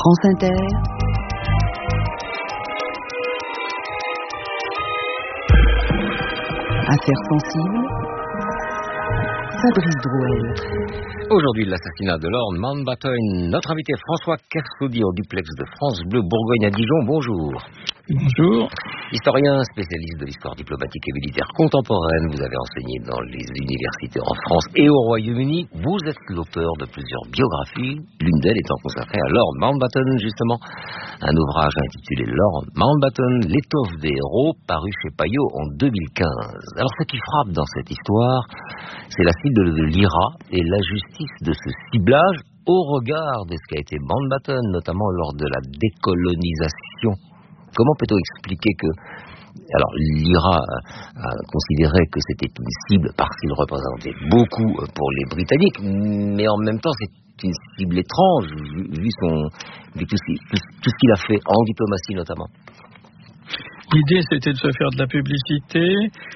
France Inter. Affaires sensibles. Fabrice Drouel. Aujourd'hui, l'assassinat de Lord Mountbatten. Notre invité François Kersaudy au duplex de France Bleu Bourgogne à Dijon. Bonjour. Bonjour. Historien, spécialiste de l'histoire diplomatique et militaire contemporaine, vous avez enseigné dans les universités en France et au Royaume-Uni. Vous êtes l'auteur de plusieurs biographies, l'une d'elles étant consacrée à Lord Mountbatten, justement. Un ouvrage intitulé Lord Mountbatten, l'étoffe des héros, paru chez Payot en 2015. Alors, ce qui frappe dans cette histoire, c'est la cible de l'IRA et la justice de ce ciblage au regard de ce qu'a été Mountbatten, notamment lors de la décolonisation. Comment peut-on expliquer que... Alors, l'IRA a considéré que c'était une cible parce qu'il représentait beaucoup pour les Britanniques, mais en même temps, c'est une cible étrange, vu tout ce qu'il a fait en diplomatie notamment. L'idée, c'était de se faire de la publicité.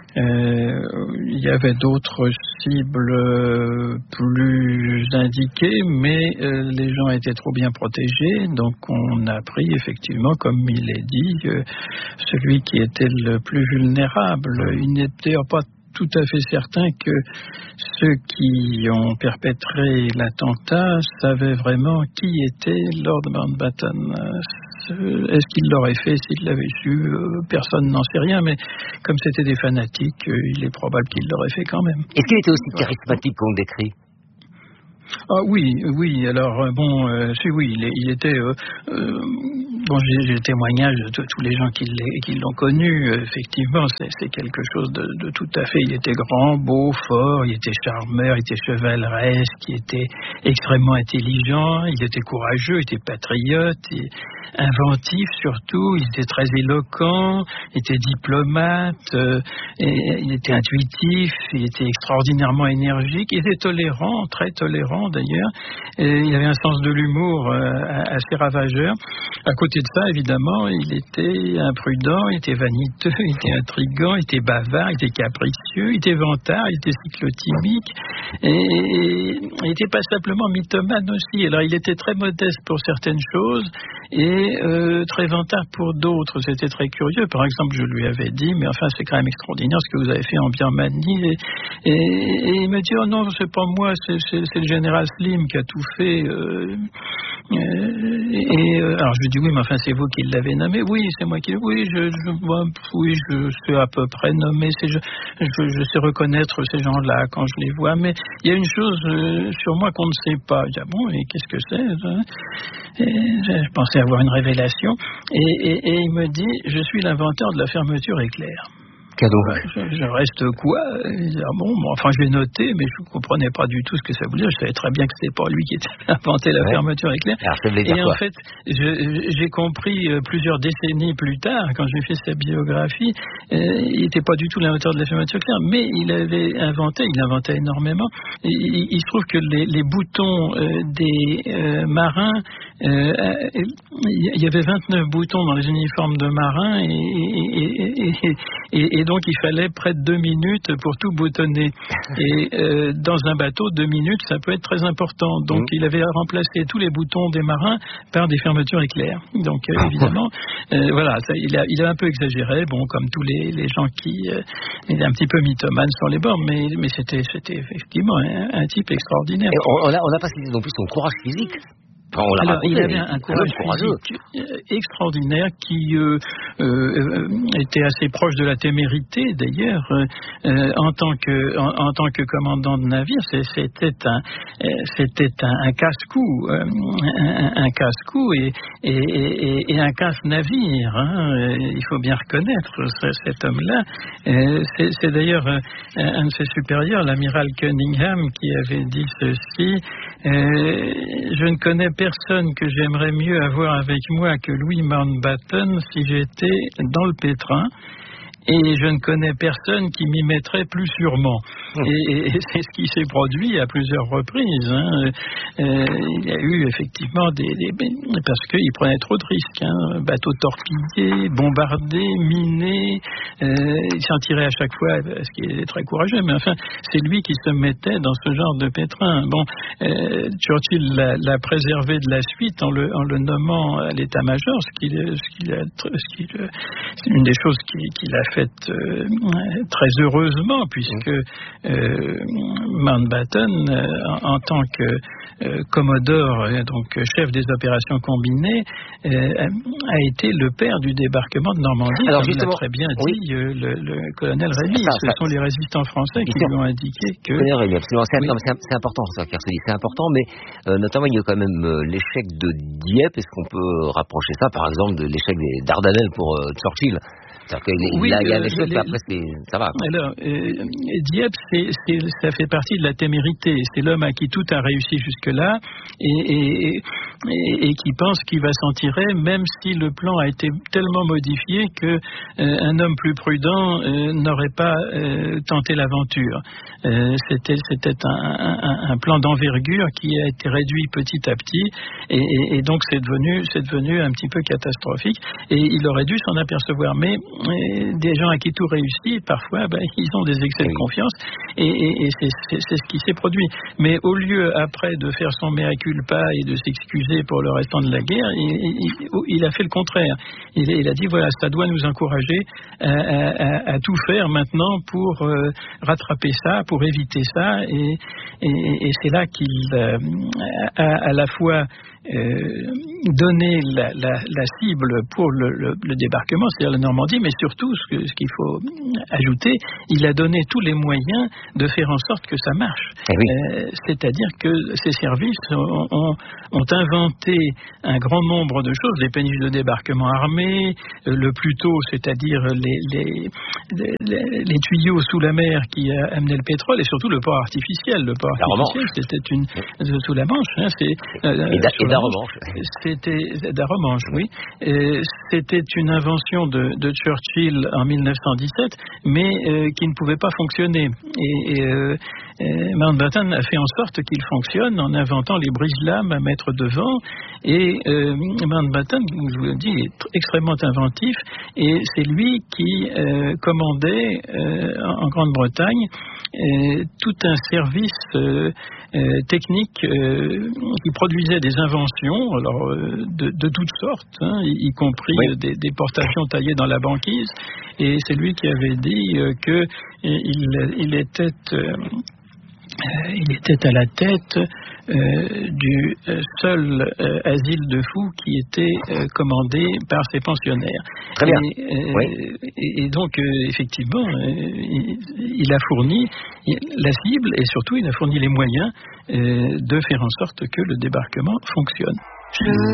Il y avait d'autres cibles plus indiquées, mais les gens étaient trop bien protégés. Donc, on a pris, effectivement, comme il est dit, celui qui était le plus vulnérable. Il n'était pas tout à fait certain que ceux qui ont perpétré l'attentat savaient vraiment qui était Lord Mountbatten. Est-ce qu'il l'aurait fait s'il l'avait su? Personne n'en sait rien, mais comme c'était des fanatiques, il est probable qu'il l'aurait fait quand même. Est-ce qu'il était aussi charismatique qu'on le décrit? Ah oui. Alors il était. J'ai le témoignage de tous les gens qui l'ont connu. Effectivement, c'est quelque chose de tout à fait. Il était grand, beau, fort. Il était charmeur, il était chevaleresque, il était extrêmement intelligent. Il était courageux, il était patriote, inventif surtout. Il était très éloquent, il était diplomate, il était intuitif, il était extraordinairement énergique. Il était tolérant, très tolérant d'ailleurs. Il avait un sens de l'humour assez ravageur. À côté de ça, évidemment, il était imprudent, il était vaniteux, il était intriguant, il était bavard, il était capricieux, il était vantard, il était cyclotimique, et il n'était pas simplement mythomane aussi. Alors, il était très modeste pour certaines choses et très vantard pour d'autres. C'était très curieux. Par exemple, je lui avais dit, mais enfin, c'est quand même extraordinaire ce que vous avez fait en Birmanie. Et il me dit, oh non, c'est pas moi, c'est le général Slim qui a tout fait. Alors je lui dis oui, mais enfin c'est vous qui l'avez nommé. Oui, c'est moi qui l'ai. Oui, je sais à peu près nommer. Je sais reconnaître ces gens-là quand je les vois. Mais il y a une chose sur moi qu'on ne sait pas. Je dis, ah bon, et qu'est-ce que c'est? Je pensais avoir une révélation. Et il me dit, je suis l'inventeur de la fermeture éclair. Cadeau. Je reste quoi? Enfin, je l'ai noté, mais je ne comprenais pas du tout ce que ça voulait dire. Je savais très bien que c'était pas lui qui était inventé la fermeture éclair. Et en fait, j'ai compris plusieurs décennies plus tard, quand j'ai fait sa biographie, il n'était pas du tout l'inventeur de la fermeture éclair, mais il inventait énormément. Il se trouve que les boutons des marins, il y avait 29 boutons dans les uniformes de marins et donc il fallait près de 2 minutes pour tout boutonner. Et dans un bateau, 2 minutes, ça peut être très important. Donc il avait remplacé tous les boutons des marins par des fermetures éclairs. Donc évidemment, voilà, il a un peu exagéré, comme tous les gens qui étaient un petit peu mythomanes sur les bords, mais c'était effectivement un type extraordinaire. Et on n'a pas cité non plus son courage physique. Alors, il avait un courage physique extraordinaire qui était assez proche de la témérité d'ailleurs. En tant que commandant de navire, c'était un casse-cou, un casse-cou et un casse-navire. Il faut bien reconnaître cet homme-là. C'est d'ailleurs un de ses supérieurs, l'amiral Cunningham, qui avait dit ceci. Je ne connais personne que j'aimerais mieux avoir avec moi que Louis Mountbatten si j'étais dans le pétrin. et je ne connais personne qui m'y mettrait plus sûrement. Et c'est ce qui s'est produit à plusieurs reprises. Il y a eu effectivement parce qu'ils prenaient trop de risques. Bateaux torpillés, bombardés, minés. Il s'en tirait à chaque fois parce qu'il est très courageux. Mais enfin, c'est lui qui se mettait dans ce genre de pétrin. Bon, Churchill l'a préservé de la suite en le nommant à l'état-major, c'est une des choses qu'il a faites très heureusement, puisque Mountbatten, en tant que commodore, donc chef des opérations combinées, a été le père du débarquement de Normandie. Alors, comme l'a très bien dit le colonel Rémy. Ce sont les résistants français qui lui ont indiqué que... Rémy, absolument. C'est important, ça, Kersoli, c'est important, mais notamment il y a quand même l'échec de Dieppe. Est-ce qu'on peut rapprocher ça, par exemple, de l'échec des Dardanelles pour Churchill? Il y a l'échec, mais après ça va. Alors, Dieppe, ça fait partie de la témérité. C'est l'homme à qui tout a réussi jusque-là et qui pense qu'il va s'en tirer, même si le plan a été tellement modifié que un homme plus prudent n'aurait pas tenté l'aventure. C'était un plan d'envergure qui a été réduit petit à petit et donc c'est devenu un petit peu catastrophique et il aurait dû s'en apercevoir. Mais des gens à qui tout réussit, parfois, ils ont des excès de confiance et c'est ce qui s'est produit. Mais au lieu, après, de faire son mea culpa et de s'excuser pour le restant de la guerre, il a fait le contraire. Il a dit, voilà, ça doit nous encourager à tout faire maintenant pour rattraper ça, pour éviter ça. Et c'est là qu'il a à la fois donné la cible pour le débarquement, c'est-à-dire la Normandie, mais surtout, ce qu'il faut ajouter, il a donné tous les moyens de faire en sorte que ça marche. C'est-à-dire que ces services ont inventé un grand nombre de choses, les péniches de débarquement armées, le plus tôt, c'est-à-dire les tuyaux sous la mer qui amenaient le pétrole, et surtout le port artificiel. Le port artificiel, c'était sous la Manche. C'était d'Aromanche, oui. C'était une invention de Churchill en 1917, mais qui ne pouvait pas fonctionner. Mountbatten a fait en sorte qu'il fonctionne en inventant les brise-lames à mettre devant. Et Mountbatten, je vous le dis, est extrêmement inventif. Et c'est lui qui commandait en Grande-Bretagne tout un service technique qui produisait des inventions, alors de toutes sortes, y compris des porte-avions taillés dans la banquise. Et c'est lui qui avait dit que il était à la tête du seul asile de fous qui était commandé par ses pensionnaires. Très bien. Et donc, effectivement, il a fourni la cible et surtout il a fourni les moyens de faire en sorte que le débarquement fonctionne.